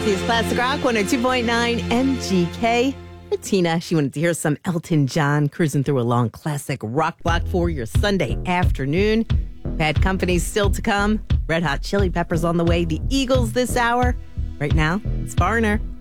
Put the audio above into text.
Matthews Classic Rock 102.9 MGK. Tina, she wanted to hear some Elton John, cruising through a long classic rock block for your Sunday afternoon. Bad Company still to come. Red Hot Chili Peppers on the way. The Eagles this hour. Right now, it's Foreigner.